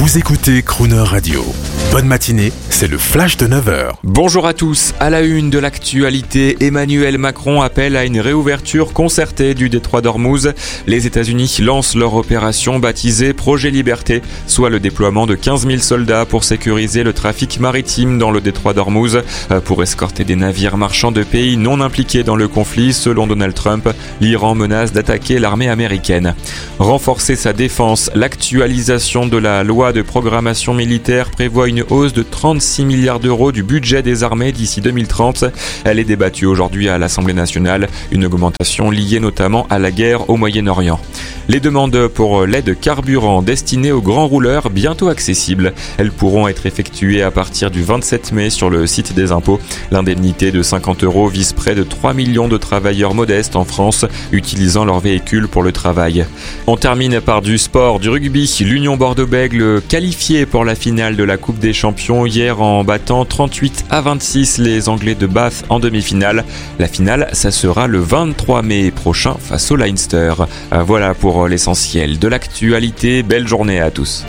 Vous écoutez Crooner Radio. Bonne matinée, c'est le flash de 9h. Bonjour à tous. À la une de l'actualité, Emmanuel Macron appelle à une réouverture concertée du détroit d'Ormuz. Les États-Unis lancent leur opération baptisée Projet Liberté, soit le déploiement de 15 000 soldats pour sécuriser le trafic maritime dans le détroit d'Ormuz, pour escorter des navires marchands de pays non impliqués dans le conflit. Selon Donald Trump, l'Iran menace d'attaquer l'armée américaine. Renforcer sa défense, l'actualisation de la loi de programmation militaire prévoit une hausse de 36 milliards d'euros du budget des armées d'ici 2030. Elle est débattue aujourd'hui à l'Assemblée nationale, une augmentation liée notamment à la guerre au Moyen-Orient. Les demandes pour l'aide carburant destinées aux grands rouleurs bientôt accessibles. Elles pourront être effectuées à partir du 27 mai sur le site des impôts. L'indemnité de 50 € vise près de 3 millions de travailleurs modestes en France utilisant leur véhicule pour le travail. On termine par du sport, du rugby. L'Union Bordeaux-Bègles qualifiée pour la finale de la Coupe des Champions hier en battant 38-26 les Anglais de Bath en demi-finale. La finale, ça sera le 23 mai prochain face au Leinster. Voilà pour l'essentiel de l'actualité. Belle journée à tous.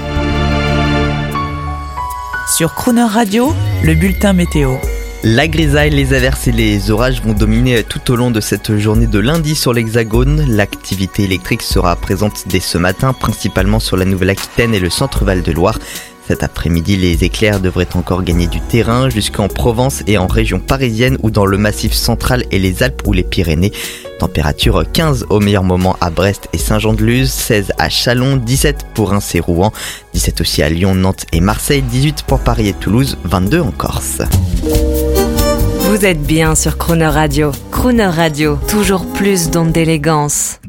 Sur Crooner Radio, le bulletin météo. La grisaille, les averses et les orages vont dominer tout au long de cette journée de lundi sur l'Hexagone. L'activité électrique sera présente dès ce matin, principalement sur la Nouvelle-Aquitaine et le centre-Val de Loire. Cet après-midi, les éclairs devraient encore gagner du terrain jusqu'en Provence et en région parisienne ou dans le Massif central et les Alpes ou les Pyrénées. Température 15 au meilleur moment à Brest et Saint-Jean-de-Luz, 16 à Châlons, 17 pour Reims et Rouen, 17 aussi à Lyon, Nantes et Marseille, 18 pour Paris et Toulouse, 22 en Corse. Vous êtes bien sur Crooner Radio. Crooner Radio, toujours plus d'ondes d'élégance.